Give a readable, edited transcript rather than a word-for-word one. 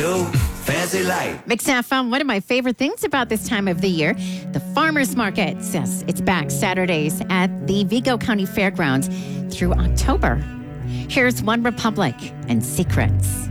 do. Fancy life. Mix FM, one of my favorite things about this time of the year, the farmers markets. Yes, it's back Saturdays at the Vigo County Fairgrounds through October. Here's One Republic and Secrets.